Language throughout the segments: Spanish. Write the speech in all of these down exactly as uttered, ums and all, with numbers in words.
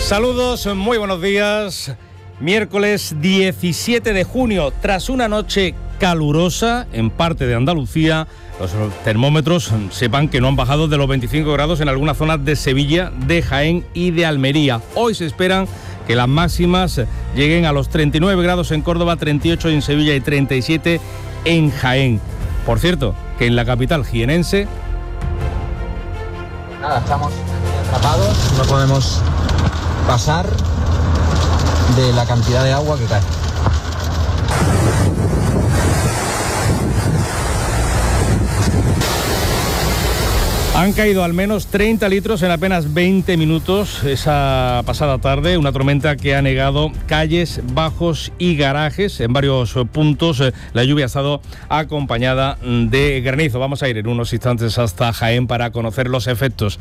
Saludos, muy buenos días. Miércoles diecisiete de junio, tras una noche calurosa en parte de Andalucía, los termómetros sepan que no han bajado de los veinticinco grados en algunas zonas de Sevilla, de Jaén y de Almería. Hoy se esperan que las máximas lleguen a los treinta y nueve grados en Córdoba, treinta y ocho en Sevilla y treinta y siete en Jaén. Por cierto, que en la capital jienense... Nada, estamos atrapados, no podemos pasar de la cantidad de agua que cae. Han caído al menos treinta litros en apenas veinte minutos esa pasada tarde, una tormenta que ha anegado calles, bajos y garajes. En varios puntos la lluvia ha estado acompañada de granizo. Vamos a ir en unos instantes hasta Jaén para conocer los efectos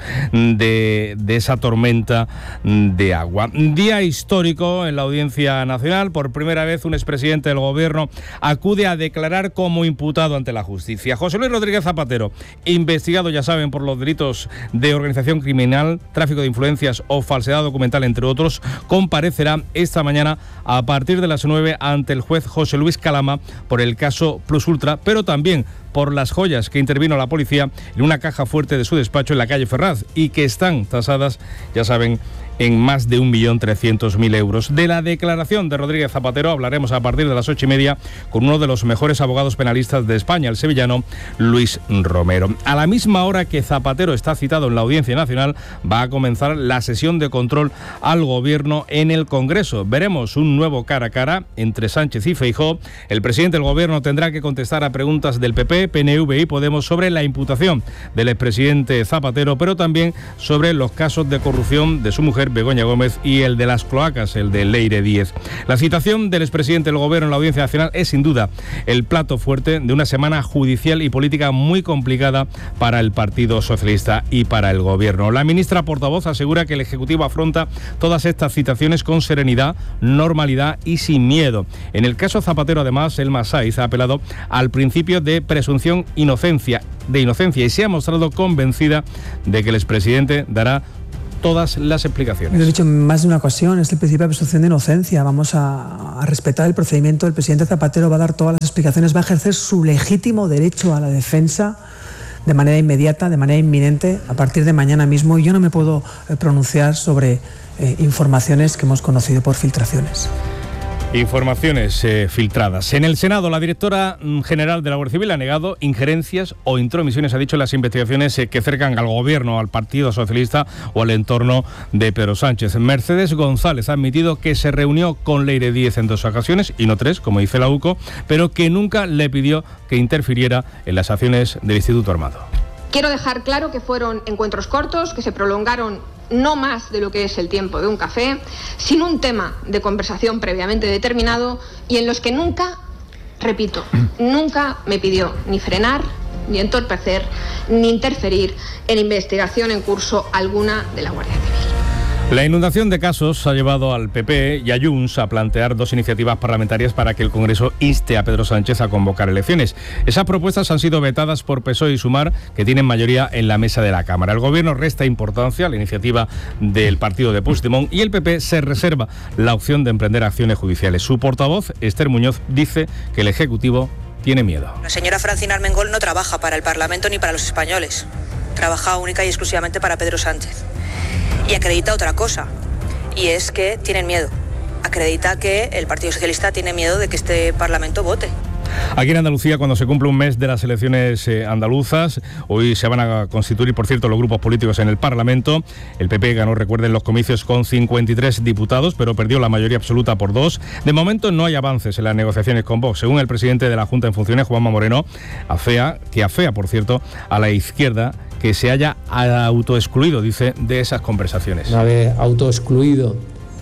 de, de esa tormenta de agua. Día histórico en la Audiencia Nacional. Por primera vez un expresidente del Gobierno acude a declarar como imputado ante la justicia. José Luis Rodríguez Zapatero, investigado, ya saben, por los delitos de organización criminal, tráfico de influencias o falsedad documental, entre otros, comparecerá esta mañana a partir de las nueve ante el juez José Luis Calama por el caso Plus Ultra, pero también por las joyas que intervino la policía en una caja fuerte de su despacho en la calle Ferraz y que están tasadas, ya saben, en más de un millón trescientos mil euros. De la declaración de Rodríguez Zapatero hablaremos a partir de las ocho y media con uno de los mejores abogados penalistas de España, el sevillano Luis Romero. A la misma hora que Zapatero está citado en la Audiencia Nacional, va a comenzar la sesión de control al Gobierno en el Congreso. Veremos un nuevo cara a cara entre Sánchez y Feijóo. El presidente del Gobierno tendrá que contestar a preguntas del P P, P N V y Podemos sobre la imputación del expresidente Zapatero, pero también sobre los casos de corrupción de su mujer Begoña Gómez y el de las cloacas, el de Leire Díez. La citación del expresidente del Gobierno en la Audiencia Nacional es sin duda el plato fuerte de una semana judicial y política muy complicada para el Partido Socialista y para el Gobierno. La ministra portavoz asegura que el Ejecutivo afronta todas estas citaciones con serenidad, normalidad y sin miedo. En el caso Zapatero, además, Elma Saiz ha apelado al principio de presunción inocencia, de inocencia y se ha mostrado convencida de que el expresidente dará todas las explicaciones. Lo he dicho en más de una ocasión, es el principio de presunción de inocencia. Vamos a, a respetar el procedimiento. El presidente Zapatero va a dar todas las explicaciones, va a ejercer su legítimo derecho a la defensa de manera inmediata, de manera inminente, a partir de mañana mismo. Y yo no me puedo eh, pronunciar sobre eh, informaciones que hemos conocido por filtraciones. Informaciones eh, filtradas. En el Senado, la directora general de la Guardia Civil ha negado injerencias o intromisiones, ha dicho, en las investigaciones eh, que cercan al Gobierno, al Partido Socialista o al entorno de Pedro Sánchez. Mercedes González ha admitido que se reunió con Leire Díez en dos ocasiones, y no tres, como dice la U C O, pero que nunca le pidió que interfiriera en las acciones del Instituto Armado. Quiero dejar claro que fueron encuentros cortos, que se prolongaron no más de lo que es el tiempo de un café, sin un tema de conversación previamente determinado y en los que nunca, repito, nunca me pidió ni frenar, ni entorpecer, ni interferir en investigación en curso alguna de la Guardia Civil. La inundación de casos ha llevado al P P y a Junts a plantear dos iniciativas parlamentarias para que el Congreso inste a Pedro Sánchez a convocar elecciones. Esas propuestas han sido vetadas por P S O E y Sumar, que tienen mayoría en la mesa de la Cámara. El Gobierno resta importancia a la iniciativa del partido de Puigdemont y el P P se reserva la opción de emprender acciones judiciales. Su portavoz, Esther Muñoz, dice que el Ejecutivo tiene miedo. La señora Francina Armengol no trabaja para el Parlamento ni para los españoles. Trabaja única y exclusivamente para Pedro Sánchez. Y acredita otra cosa, y es que tienen miedo. Acredita que el Partido Socialista tiene miedo de que este Parlamento vote. Aquí en Andalucía, cuando se cumple un mes de las elecciones eh, andaluzas, hoy se van a constituir, por cierto, los grupos políticos en el Parlamento. El P P ganó, recuerden, los comicios con cincuenta y tres diputados, pero perdió la mayoría absoluta por dos. De momento no hay avances en las negociaciones con Vox. Según el presidente de la Junta en funciones, Juanma Moreno, afea, que afea, por cierto, a la izquierda que se haya autoexcluido, dice, de esas conversaciones. Una vez autoexcluido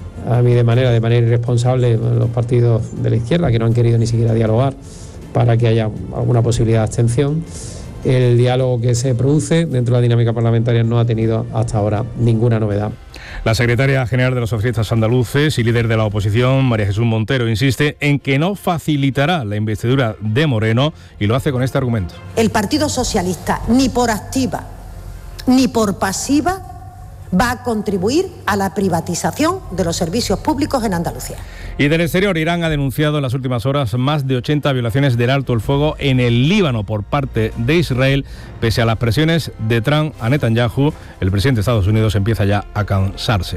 a mí de manera, de manera irresponsable los partidos de la izquierda, que no han querido ni siquiera dialogar para que haya alguna posibilidad de abstención. El diálogo que se produce dentro de la dinámica parlamentaria no ha tenido hasta ahora ninguna novedad. La secretaria general de los socialistas andaluces y líder de la oposición, María Jesús Montero, insiste en que no facilitará la investidura de Moreno y lo hace con este argumento. El Partido Socialista, ni por activa ni por pasiva, va a contribuir a la privatización de los servicios públicos en Andalucía. Y del exterior, Irán ha denunciado en las últimas horas más de ochenta violaciones del alto el fuego en el Líbano por parte de Israel, pese a las presiones de Trump a Netanyahu. El presidente de Estados Unidos empieza ya a cansarse.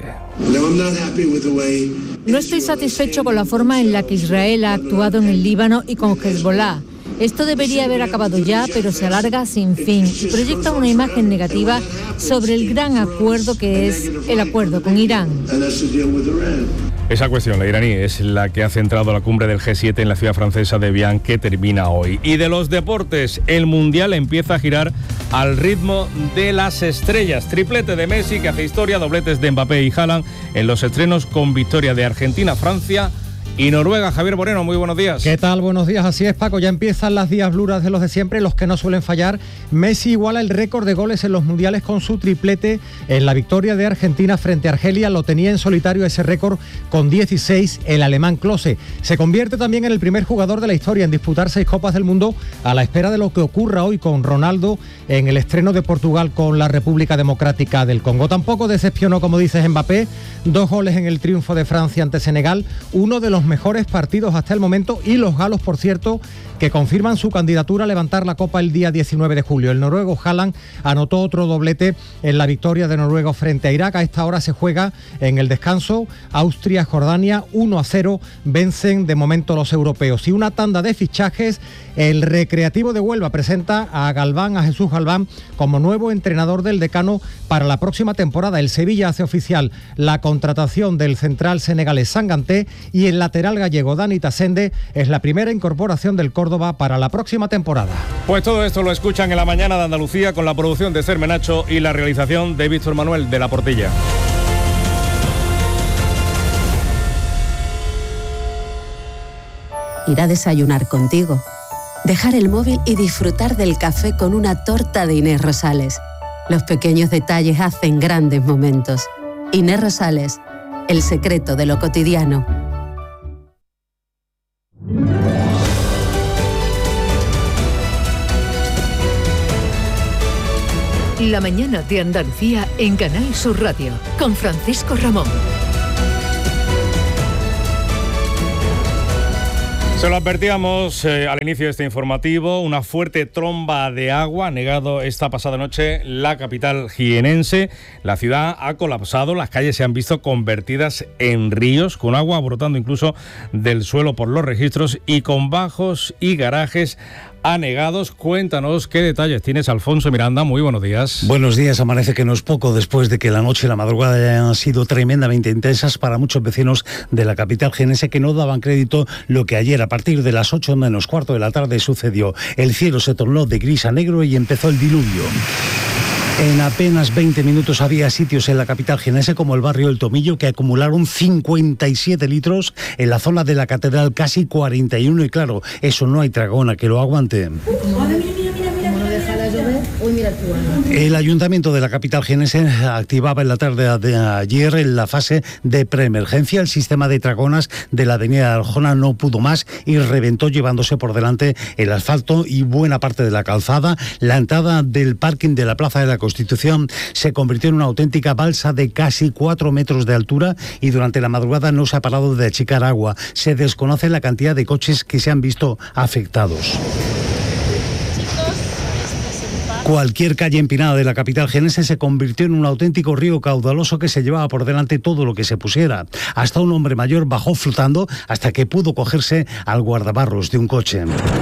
No estoy satisfecho con la forma en la que Israel ha actuado en el Líbano y con Hezbollah. Esto debería haber acabado ya, pero se alarga sin fin y proyecta una imagen negativa sobre el gran acuerdo que es el acuerdo con Irán. Esa cuestión, la iraní, es la que ha centrado la cumbre del G siete en la ciudad francesa de Evian, que termina hoy. Y de los deportes, el Mundial empieza a girar al ritmo de las estrellas. Triplete de Messi, que hace historia, dobletes de Mbappé y Haaland en los estrenos con victoria de Argentina, Francia y Noruega. Javier Moreno, muy buenos días. ¿Qué tal? Buenos días. Así es, Paco. Ya empiezan las diabluras de los de siempre, los que no suelen fallar. Messi iguala el récord de goles en los mundiales con su triplete en la victoria de Argentina frente a Argelia. Lo tenía en solitario ese récord con dieciséis el alemán Klose. Se convierte también en el primer jugador de la historia en disputar seis Copas del Mundo, a la espera de lo que ocurra hoy con Ronaldo en el estreno de Portugal con la República Democrática del Congo. Tampoco decepcionó, como dices, Mbappé. Dos goles en el triunfo de Francia ante Senegal, uno de los mejores partidos hasta el momento, y los galos, por cierto, que confirman su candidatura a levantar la Copa el día diecinueve de julio. El noruego Haaland anotó otro doblete en la victoria de Noruega frente a Irak. A esta hora se juega en el descanso Austria-Jordania, uno a cero vencen de momento los europeos. Y una tanda de fichajes. El Recreativo de Huelva presenta a Galván, a Jesús Galván, como nuevo entrenador del Decano para la próxima temporada. El Sevilla hace oficial la contratación del central senegalés Sanganté, y el lateral gallego Dani Tasende es la primera incorporación del Córdoba para la próxima temporada. Pues todo esto lo escuchan en la mañana de Andalucía, con la producción de Ser Menacho y la realización de Víctor Manuel de la Portilla. Ir a desayunar contigo, dejar el móvil y disfrutar del café con una torta de Inés Rosales. Los pequeños detalles hacen grandes momentos. Inés Rosales, el secreto de lo cotidiano. La mañana de Andalucía en Canal Sur Radio, con Francisco Ramón. Se lo advertíamos eh, al inicio de este informativo, una fuerte tromba de agua ha negado esta pasada noche la capital jienense. La ciudad ha colapsado, las calles se han visto convertidas en ríos, con agua brotando incluso del suelo por los registros y con bajos y garajes anegados. Cuéntanos qué detalles tienes, Alfonso Miranda. Muy buenos días. Buenos días. Amanece que no es poco después de que la noche y la madrugada han sido tremendamente intensas para muchos vecinos de la capital jienense, que no daban crédito lo que ayer a partir de las ocho menos cuarto de la tarde sucedió. El cielo se tornó de gris a negro y empezó el diluvio. En apenas veinte minutos había sitios en la capital jienense, como el barrio El Tomillo, que acumularon cincuenta y siete litros, en la zona de la catedral casi cuarenta y uno, y claro, eso no hay dragona que lo aguante. El ayuntamiento de la capital jienense activaba en la tarde de ayer en la fase de preemergencia. El sistema de tragonas de la avenida de Arjona no pudo más y reventó, llevándose por delante el asfalto y buena parte de la calzada. La entrada del parking de la Plaza de la Constitución se convirtió en una auténtica balsa de casi cuatro metros de altura, y durante la madrugada no se ha parado de achicar agua. Se desconoce la cantidad de coches que se han visto afectados. Cualquier calle empinada de la capital jienense se convirtió en un auténtico río caudaloso que se llevaba por delante todo lo que se pusiera. Hasta un hombre mayor bajó flotando hasta que pudo cogerse al guardabarros de un coche.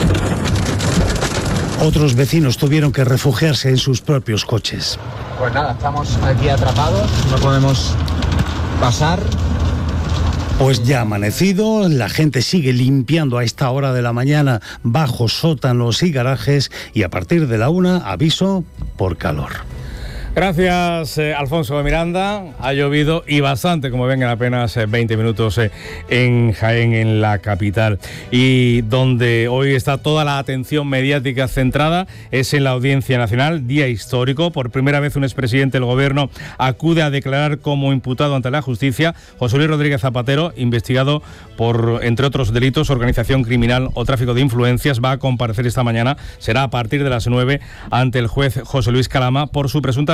Otros vecinos tuvieron que refugiarse en sus propios coches. Pues nada, estamos aquí atrapados, no podemos pasar. Pues ya ha amanecido, la gente sigue limpiando a esta hora de la mañana bajos, sótanos y garajes, y a partir de la una, aviso por calor. Gracias, eh, Alfonso de Miranda. Ha llovido y bastante, como ven, en apenas eh, veinte minutos eh, en Jaén, en la capital. Y donde hoy está toda la atención mediática centrada es en la Audiencia Nacional, día histórico. Por primera vez un expresidente del Gobierno acude a declarar como imputado ante la justicia. José Luis Rodríguez Zapatero, investigado por, entre otros delitos, organización criminal o tráfico de influencias, va a comparecer esta mañana. Será a partir de las nueve ante el juez José Luis Calama por su presunta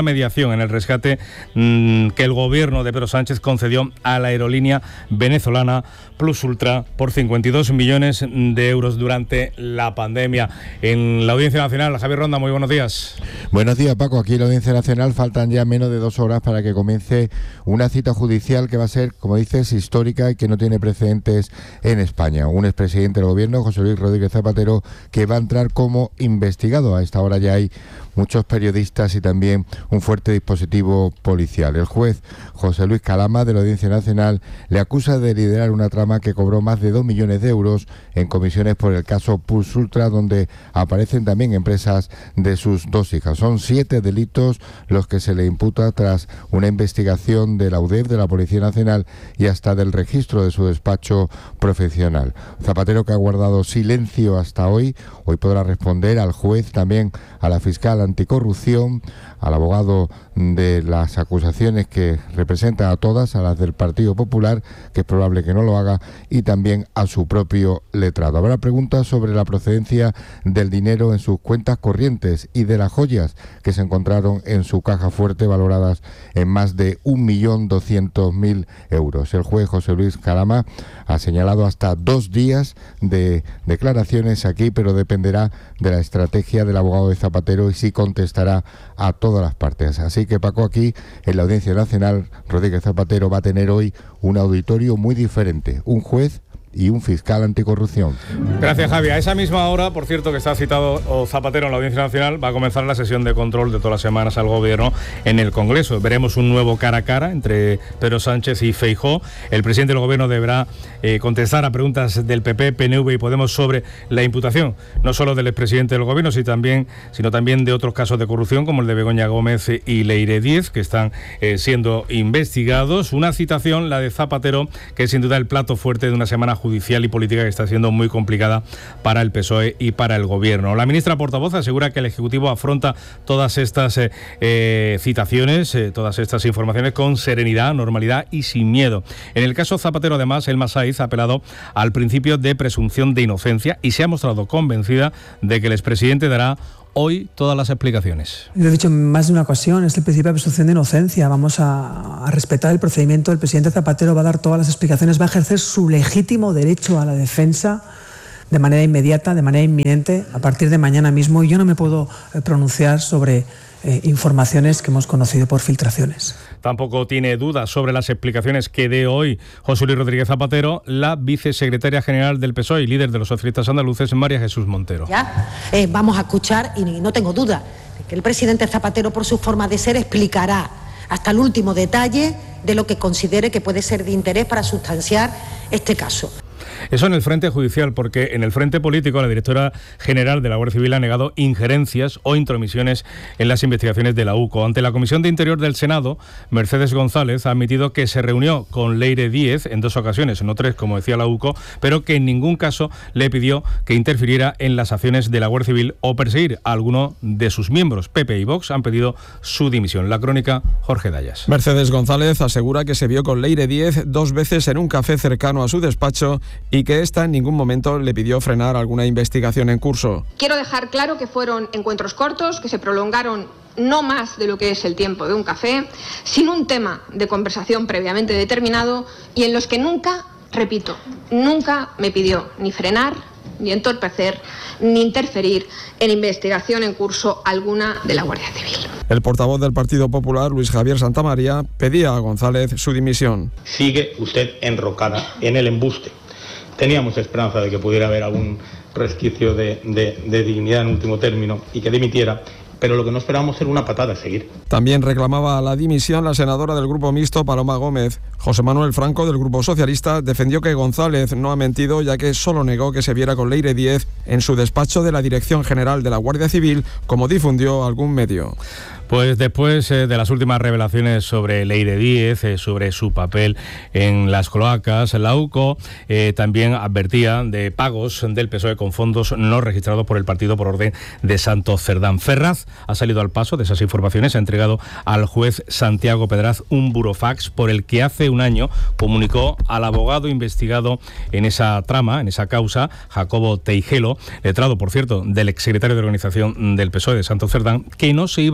mediación en el rescate mmm, que el gobierno de Pedro Sánchez concedió a la aerolínea venezolana Plus Ultra por cincuenta y dos millones de euros durante la pandemia. En la Audiencia Nacional, Javier Ronda, muy buenos días. Buenos días, Paco. Aquí en la Audiencia Nacional faltan ya menos de dos horas para que comience una cita judicial que va a ser, como dices, histórica y que no tiene precedentes en España. Un expresidente del gobierno, José Luis Rodríguez Zapatero, que va a entrar como investigado. A esta hora ya hay muchos periodistas y también un fuerte dispositivo policial. El juez José Luis Calama, de la Audiencia Nacional, le acusa de liderar una trama que cobró más de dos millones de euros en comisiones por el caso Plus Ultra, donde aparecen también empresas de sus dos hijas. Son siete delitos los que se le imputa tras una investigación de la U D E F, de la Policía Nacional, y hasta del registro de su despacho profesional. Zapatero, que ha guardado silencio hasta hoy, hoy podrá responder al juez, también a la fiscal anticorrupción, al abogado de las acusaciones que representa a todas, a las del Partido Popular, que es probable que no lo haga, y también a su propio letrado. Habrá preguntas sobre la procedencia del dinero en sus cuentas corrientes y de las joyas que se encontraron en su caja fuerte, valoradas en más de un millón doscientos mil euros. El juez José Luis Calama ha señalado hasta dos días de declaraciones aquí, pero dependerá de la estrategia del abogado de Zapatero y si contestará a todas las partes. Así que, Paco, aquí en la Audiencia Nacional, Rodríguez Zapatero va a tener hoy un auditorio muy diferente, un juez y un fiscal anticorrupción. Gracias, Javi. A esa misma hora, por cierto, que está citado Zapatero en la Audiencia Nacional, va a comenzar la sesión de control de todas las semanas al Gobierno en el Congreso. Veremos un nuevo cara a cara entre Pedro Sánchez y Feijóo. El presidente del Gobierno deberá eh, contestar a preguntas del P P, P N V y Podemos sobre la imputación, no solo del expresidente del Gobierno, sino también, sino también de otros casos de corrupción, como el de Begoña Gómez y Leire Díez, que están eh, siendo investigados. Una citación, la de Zapatero, que es sin duda el plato fuerte de una semana judicial y política que está siendo muy complicada para el P S O E y para el Gobierno. La ministra portavoz asegura que el Ejecutivo afronta todas estas eh, eh, citaciones, eh, todas estas informaciones con serenidad, normalidad y sin miedo. En el caso Zapatero, además, Elma Saiz ha apelado al principio de presunción de inocencia y se ha mostrado convencida de que el expresidente dará hoy todas las explicaciones. Lo he dicho en más de una ocasión, es el principio de presunción de inocencia. Vamos a, a respetar el procedimiento. El presidente Zapatero va a dar todas las explicaciones, va a ejercer su legítimo derecho a la defensa de manera inmediata, de manera inminente, a partir de mañana mismo. Y yo no me puedo eh, pronunciar sobre eh, informaciones que hemos conocido por filtraciones. Tampoco tiene dudas sobre las explicaciones que dé hoy José Luis Rodríguez Zapatero, la vicesecretaria general del P S O E y líder de los socialistas andaluces, María Jesús Montero. Ya eh, vamos a escuchar, y no tengo duda, de que el presidente Zapatero, por su forma de ser, explicará hasta el último detalle de lo que considere que puede ser de interés para sustanciar este caso. Eso en el frente judicial, porque en el frente político la directora general de la Guardia Civil ha negado injerencias o intromisiones en las investigaciones de la U C O. Ante la Comisión de Interior del Senado, Mercedes González ha admitido que se reunió con Leire Díez en dos ocasiones, no tres, como decía la U C O, pero que en ningún caso le pidió que interfiriera en las acciones de la Guardia Civil o perseguir a alguno de sus miembros. P P y Vox han pedido su dimisión. La crónica, Jorge Dayas. Mercedes González asegura que se vio con Leire Díez dos veces en un café cercano a su despacho y que ésta en ningún momento le pidió frenar alguna investigación en curso. Quiero dejar claro que fueron encuentros cortos, que se prolongaron no más de lo que es el tiempo de un café, sin un tema de conversación previamente determinado y en los que nunca, repito, nunca me pidió ni frenar, ni entorpecer, ni interferir en investigación en curso alguna de la Guardia Civil. El portavoz del Partido Popular, Luis Javier Santamaría, pedía a González su dimisión. Sigue usted enrocada en el embuste. Teníamos esperanza de que pudiera haber algún resquicio de, de, de dignidad en último término y que dimitiera, pero lo que no esperábamos era una patada a seguir. También reclamaba la dimisión la senadora del Grupo Mixto, Paloma Gómez. José Manuel Franco, del Grupo Socialista, defendió que González no ha mentido, ya que solo negó que se viera con Leire Díez en su despacho de la Dirección General de la Guardia Civil, como difundió algún medio. Pues después eh, de las últimas revelaciones sobre Leire Díez, eh, sobre su papel en las cloacas, la U C O eh, también advertía de pagos del P S O E con fondos no registrados por el partido por orden de Santos Cerdán. Ferraz ha salido al paso de esas informaciones, ha entregado al juez Santiago Pedraz un burofax por el que hace un año comunicó al abogado investigado en esa trama, en esa causa, Jacobo Teijelo, letrado, por cierto, del exsecretario de organización del P S O E de Santos Cerdán, que no se iba a proceder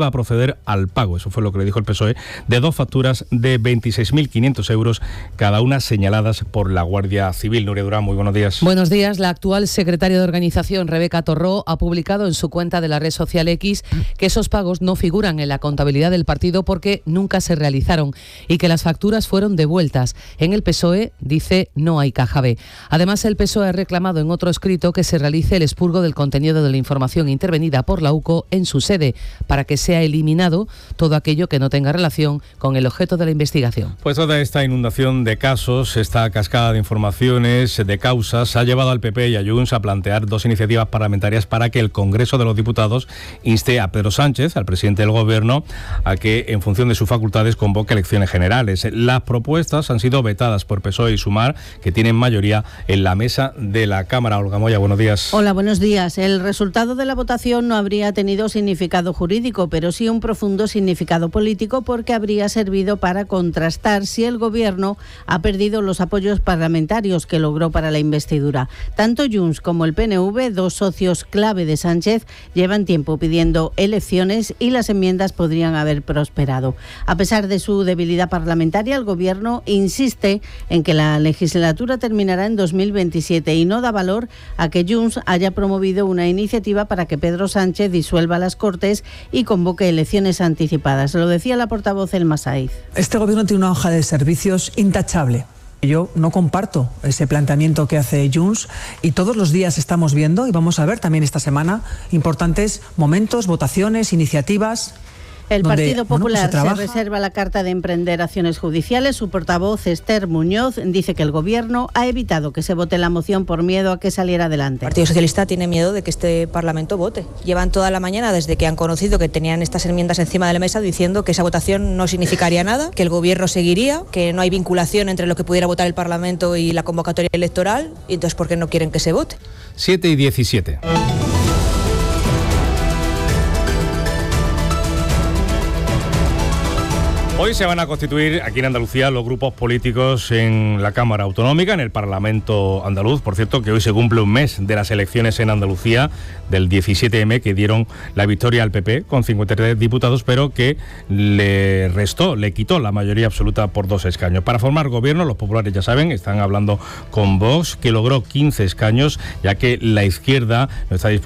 proceder al pago. Eso fue lo que le dijo el P S O E, de dos facturas de veintiséis mil quinientos euros, cada una señaladas por la Guardia Civil. Nuria Durán, muy buenos días. Buenos días. La actual secretaria de organización, Rebeca Torró, ha publicado en su cuenta de la red social X que esos pagos no figuran en la contabilidad del partido porque nunca se realizaron y que las facturas fueron devueltas. En el P S O E dice no hay caja B. Además, el P S O E ha reclamado en otro escrito que se realice el expurgo del contenido de la información intervenida por la U C O en su sede para que sea eliminado todo aquello que no tenga relación con el objeto de la investigación. Pues toda esta inundación de casos, esta cascada de informaciones, de causas, ha llevado al P P y a Junts a plantear dos iniciativas parlamentarias para que el Congreso de los Diputados inste a Pedro Sánchez, al presidente del Gobierno, a que, en función de sus facultades, convoque elecciones generales. Las propuestas han sido vetadas por P S O E y Sumar, que tienen mayoría en la mesa de la Cámara. Olga Moya, buenos días. Hola, buenos días. El resultado de la votación no habría tenido significado jurídico, pero sí un profundo significado político, porque habría servido para contrastar si el Gobierno ha perdido los apoyos parlamentarios que logró para la investidura. Tanto Junts como el P N V, dos socios clave de Sánchez, llevan tiempo pidiendo elecciones y las enmiendas podrían haber prosperado. A pesar de su debilidad parlamentaria, el Gobierno insiste en que la legislatura terminará en dos mil veintisiete y no da valor a que Junts haya promovido una iniciativa para que Pedro Sánchez disuelva las Cortes y convoque elecciones anticipadas. Lo decía la portavoz Elma Saiz. Este Gobierno tiene una hoja de servicios intachable. Yo no comparto ese planteamiento que hace Junts y todos los días estamos viendo, y vamos a ver también esta semana, importantes momentos, votaciones, iniciativas. El donde, Partido Popular bueno, pues se, se reserva la carta de emprender acciones judiciales. Su portavoz, Esther Muñoz, dice que el Gobierno ha evitado que se vote la moción por miedo a que saliera adelante. El Partido Socialista tiene miedo de que este Parlamento vote. Llevan toda la mañana, desde que han conocido que tenían estas enmiendas encima de la mesa, diciendo que esa votación no significaría nada, que el Gobierno seguiría, que no hay vinculación entre lo que pudiera votar el Parlamento y la convocatoria electoral, y entonces ¿por qué no quieren que se vote? siete y diecisiete. Hoy se van a constituir aquí en Andalucía los grupos políticos en la Cámara Autonómica, en el Parlamento andaluz. Por cierto, que hoy se cumple un mes de las elecciones en Andalucía, del diecisiete eme, que dieron la victoria al P P con cincuenta y tres diputados, pero que le restó, le quitó la mayoría absoluta por dos escaños. Para formar gobierno, los populares, ya saben, están hablando con Vox, que logró quince escaños, ya que la izquierda no está dispuesta